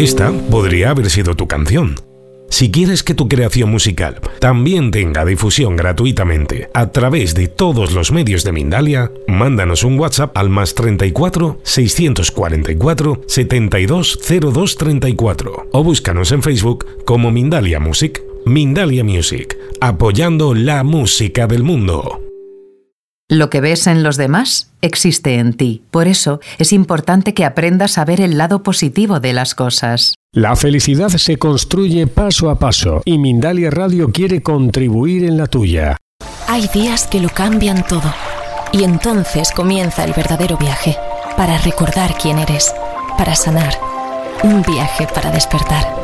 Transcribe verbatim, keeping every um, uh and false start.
Esta podría haber sido tu canción. Si quieres que tu creación musical también tenga difusión gratuitamente a través de todos los medios de Mindalia, mándanos un WhatsApp al más treinta y cuatro, seiscientos cuarenta y cuatro, setenta y dos, cero dos treinta y cuatro o búscanos en Facebook como Mindalia Music. Mindalia Music, apoyando la música del mundo. Lo que ves en los demás existe en ti. Por eso es importante que aprendas a ver el lado positivo de las cosas. La felicidad se construye paso a paso y Mindalia Radio quiere contribuir en la tuya. Hay días que lo cambian todo y entonces comienza el verdadero viaje para recordar quién eres, para sanar. Un viaje para despertar.